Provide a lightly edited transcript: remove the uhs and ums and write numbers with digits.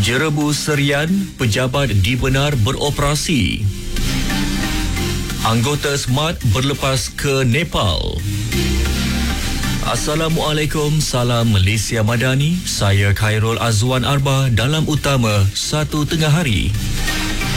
Jerebu Serian, pejabat dibenar beroperasi. Anggota SMART berlepas ke Nepal. Assalamualaikum, salam Malaysia Madani. Saya Khairul Azwan Arba dalam utama 1 tengah hari.